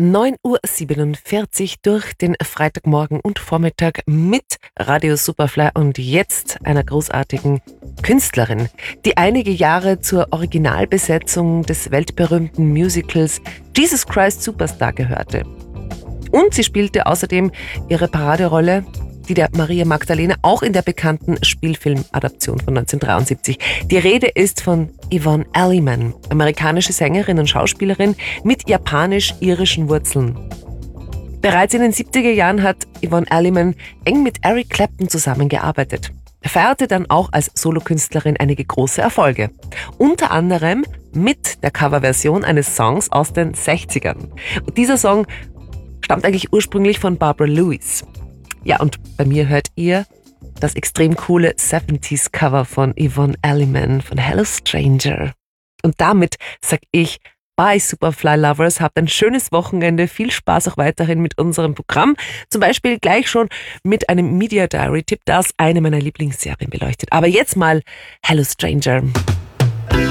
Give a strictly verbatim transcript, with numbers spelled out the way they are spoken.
neun Uhr siebenundvierzig durch den Freitagmorgen und Vormittag mit Radio Superfly und jetzt einer großartigen Künstlerin, die einige Jahre zur Originalbesetzung des weltberühmten Musicals Jesus Christ Superstar gehörte. Und sie spielte außerdem ihre Paraderolle, die der Maria Magdalena, auch in der bekannten Spielfilmadaption von neunzehnhundertdreiundsiebzig. Die Rede ist von Yvonne Elliman, amerikanische Sängerin und Schauspielerin mit japanisch-irischen Wurzeln. Bereits in den siebziger Jahren hat Yvonne Elliman eng mit Eric Clapton zusammengearbeitet. Er feierte dann auch als Solokünstlerin einige große Erfolge. Unter anderem mit der Coverversion eines Songs aus den sechzigern. Und dieser Song stammt eigentlich ursprünglich von Barbara Lewis. Ja, und bei mir hört ihr das extrem coole siebziger Cover von Yvonne Elliman von Hello Stranger. Und damit sag ich bye Superfly Lovers, habt ein schönes Wochenende, viel Spaß auch weiterhin mit unserem Programm. Zum Beispiel gleich schon mit einem Media Diary Tipp, das eine meiner Lieblingsserien beleuchtet. Aber jetzt mal Hello Stranger.